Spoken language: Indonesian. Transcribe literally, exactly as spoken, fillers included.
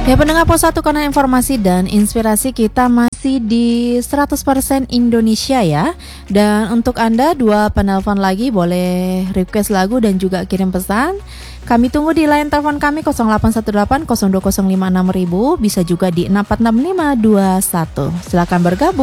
Ya pendengar Pos satu, karena informasi dan inspirasi kita masih di seratus persen Indonesia ya. Dan untuk Anda dua penelpon lagi boleh request lagu dan juga kirim pesan. Kami tunggu di line telepon kami nol delapan satu delapan nol dua nol lima enam ribu, bisa juga di enam empat enam lima dua satu. Silakan bergabung.